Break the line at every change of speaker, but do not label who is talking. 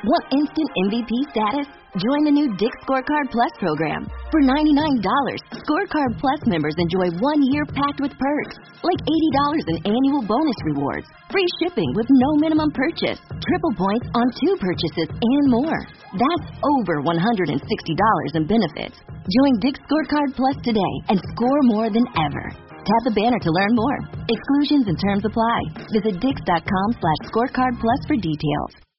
Want instant MVP status? Join the new Dick Scorecard Plus program. For $99, Scorecard Plus members enjoy 1 year packed with perks, like $80 in annual bonus rewards, free shipping with no minimum purchase, triple points on 2 purchases, and more. That's over $160 in benefits. Join Dick Scorecard Plus today and score more than ever. Tap the banner to learn more. Exclusions and terms apply. Visit dix.com/scorecard plus for details.